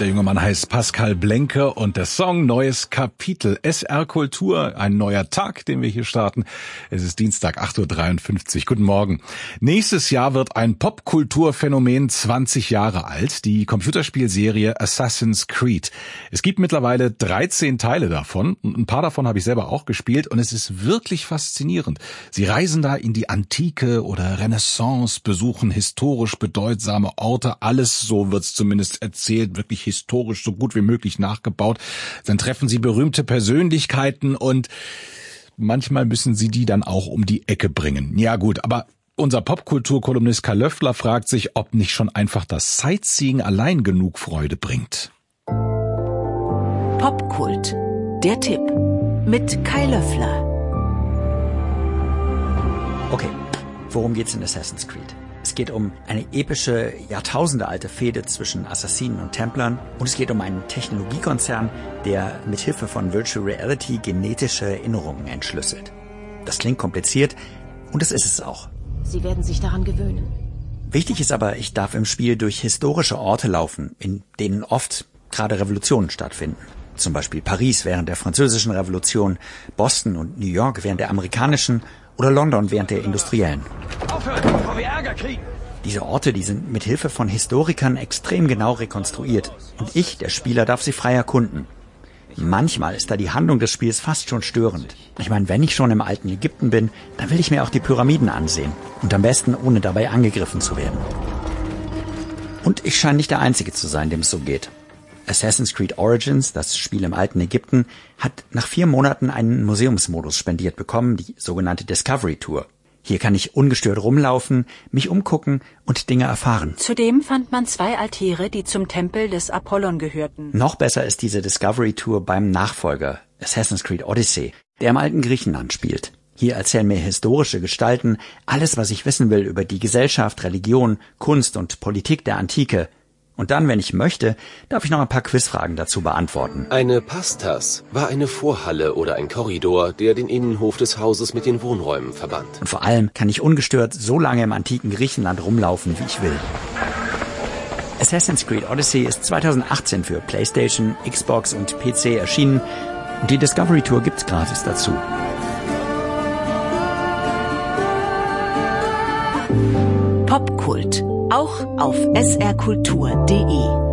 Der junge Mann heißt Pascal Blenke und der Song Neues Kapitel. SR Kultur, ein neuer Tag, den wir hier starten. Es ist Dienstag, 8.53 Uhr. Guten Morgen. Nächstes Jahr wird ein Popkulturphänomen 20 Jahre alt, die Computerspielserie Assassin's Creed. Es gibt mittlerweile 13 Teile davon und ein paar davon habe ich selber auch gespielt und es ist wirklich faszinierend. Sie reisen da in die Antike oder Renaissance, besuchen historisch bedeutsame Orte, alles, so wird's zumindest erzählt, wirklich historisch so gut wie möglich nachgebaut. Dann treffen sie berühmte Persönlichkeiten und manchmal müssen sie die dann auch um die Ecke bringen. Ja gut, aber unser Popkulturkolumnist Kai Löffler fragt sich, ob nicht schon einfach das Sightseeing allein genug Freude bringt. Popkult, der Tipp mit Kai Löffler. Okay, worum geht's in Assassin's Creed? Es geht um eine epische, jahrtausendealte Fehde zwischen Assassinen und Templern und es geht um einen Technologiekonzern, der mit Hilfe von Virtual Reality genetische Erinnerungen entschlüsselt. Das klingt kompliziert und es ist es auch. Sie werden sich daran gewöhnen. Wichtig ist aber, ich darf im Spiel durch historische Orte laufen, in denen oft gerade Revolutionen stattfinden. Zum Beispiel Paris während der Französischen Revolution, Boston und New York während der amerikanischen oder London während der industriellen. Aufhören, bevor wir Ärger kriegen! Diese Orte, die sind mit Hilfe von Historikern extrem genau rekonstruiert. Und ich, der Spieler, darf sie frei erkunden. Manchmal ist da die Handlung des Spiels fast schon störend. Ich meine, wenn ich schon im alten Ägypten bin, dann will ich mir auch die Pyramiden ansehen. Und am besten, ohne dabei angegriffen zu werden. Und ich scheine nicht der Einzige zu sein, dem es so geht. Assassin's Creed Origins, das Spiel im alten Ägypten, hat nach 4 Monaten einen Museumsmodus spendiert bekommen, die sogenannte Discovery Tour. Hier kann ich ungestört rumlaufen, mich umgucken und Dinge erfahren. Zudem fand man 2 Altäre, die zum Tempel des Apollon gehörten. Noch besser ist diese Discovery Tour beim Nachfolger, Assassin's Creed Odyssey, der im alten Griechenland spielt. Hier erzählen mir historische Gestalten alles, was ich wissen will über die Gesellschaft, Religion, Kunst und Politik der Antike. Und dann, wenn ich möchte, darf ich noch ein paar Quizfragen dazu beantworten. Eine Pastas war eine Vorhalle oder ein Korridor, der den Innenhof des Hauses mit den Wohnräumen verband. Und vor allem kann ich ungestört so lange im antiken Griechenland rumlaufen, wie ich will. Assassin's Creed Odyssey ist 2018 für PlayStation, Xbox und PC erschienen und die Discovery Tour gibt's gratis dazu. Popkult, auch auf srkultur.de.